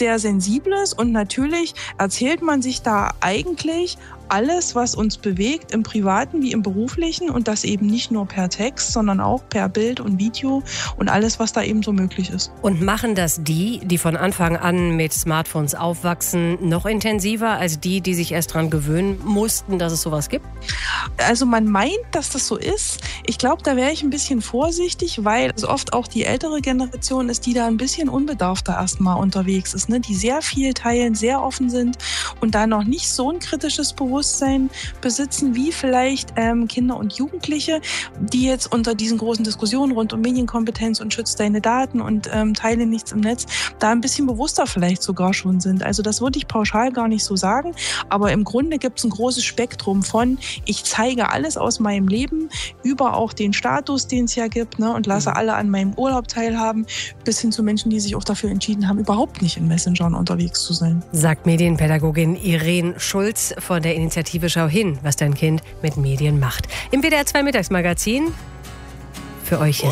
sehr Sensibles und natürlich erzählt man sich da eigentlich alles, was uns bewegt, im Privaten wie im Beruflichen und das eben nicht nur per Text, sondern auch per Bild und Video und alles, was da eben so möglich ist. Und machen das die von Anfang an mit Smartphones aufwachsen, noch intensiver als die sich erst daran gewöhnen mussten, dass es sowas gibt? Also man meint, dass das so ist. Ich glaube, da wäre ich ein bisschen vorsichtig, weil es oft auch die ältere Generation ist, die da ein bisschen unbedarfter erstmal unterwegs ist, ne? Die sehr viel teilen, sehr offen sind und da noch nicht so ein kritisches Bewusstsein besitzen wie vielleicht Kinder und Jugendliche, die jetzt unter diesen großen Diskussionen rund um Medienkompetenz und schützt deine Daten und teile nichts im Netz, da ein bisschen bewusster vielleicht sogar schon sind. Also das würde ich pauschal gar nicht so sagen, aber im Grunde gibt es ein großes Spektrum von ich zeige alles aus meinem Leben, über auch den Status, den es ja gibt, ne, und lasse alle an meinem Urlaub teilhaben, bis hin zu Menschen, die sich auch dafür entschieden haben, überhaupt nicht in Messengern unterwegs zu sein. Sagt Medienpädagogin Irene Schulz von der Initiative Schau hin, was dein Kind mit Medien macht. Im WDR 2 Mittagsmagazin für euch.